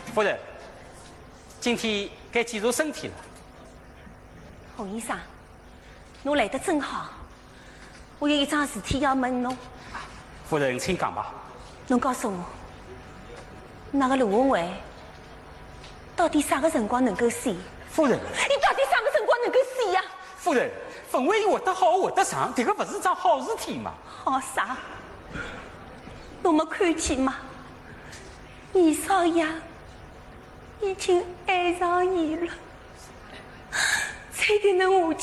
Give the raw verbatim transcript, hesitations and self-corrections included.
夫人，今天该检查身体了。 洪医生，侬来得真好，我有一桩事体要问侬。 夫人，请讲吧。 侬告诉我，那个卢文伟到底啥个辰光能够死？ 夫人， 伊到底啥个辰光能够死呀？ 夫人，氛围活得好，活得长，这个不是桩好事体嘛？ 好啥？侬没看见吗？二少爷已经爱上伊了，才给能下